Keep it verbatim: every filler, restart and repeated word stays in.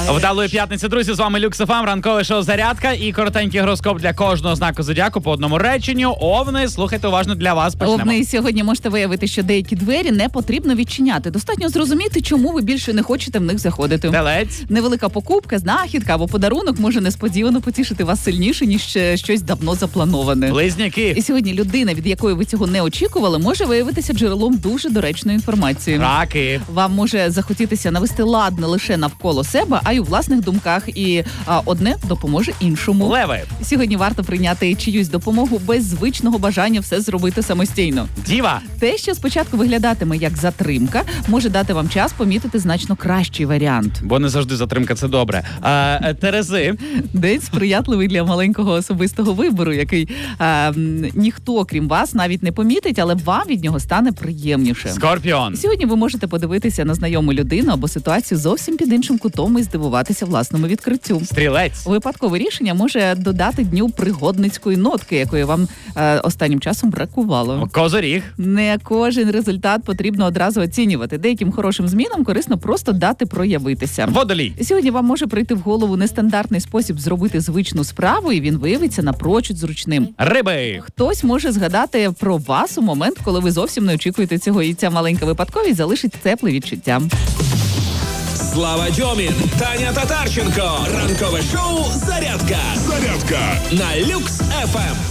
Вдалої п'ятниці, друзі, з вами Люкс еф ем, ранкове шоу «Зарядка» і коротенький гороскоп для кожного знаку зодіаку по одному реченню. Овни, слухайте уважно, для вас почнемо. Овни, сьогодні можете виявити, що деякі двері не потрібно відчиняти. Достатньо зрозуміти, чому ви більше не хочете в них заходити. Телець. Невелика покупка, знахідка або подарунок може несподівано потішити вас сильніше, ніж щось давно заплановане. Близнюки. І сьогодні людина, від якої ви цього не очікували, може виявитися джерелом дуже доречної інформації. Раки. Вам може захотітися навести лад не лише навколо себе, а й у власних думках. І а, одне допоможе іншому. Леви. Сьогодні варто прийняти чиюсь допомогу без звичного бажання все зробити самостійно. Діва. Те, що спочатку виглядатиме як затримка, може дати вам час помітити значно кращий варіант. Бо не завжди затримка – це добре. А, Терези. День сприятливий для маленького особистого вибору, який а, ніхто, крім вас, навіть не помітить, але вам від нього стане приємніше. Скорпіон. Сьогодні ви можете подивитися на знайому людину або ситуацію зовсім під іншим кутом і здивуватися власному відкриттю. Стрілець. Випадкове рішення може додати дню пригодницької нотки, якої вам е, останнім часом бракувало. Козиріг. Не кожен результат потрібно одразу оцінювати. Деяким хорошим змінам корисно просто дати проявитися. Водолій. Сьогодні вам може прийти в голову нестандартний спосіб зробити звичну справу, і він виявиться напрочуд зручним. Риби. Хтось може згадати про вас у момент, коли ви зовсім не очікуєте цього, і ця маленька випадковість залишить тепле відчуття. Слава Дьомін, Таня Татарченко. Ранкове шоу «Зарядка». Зарядка. На Люкс еф ем.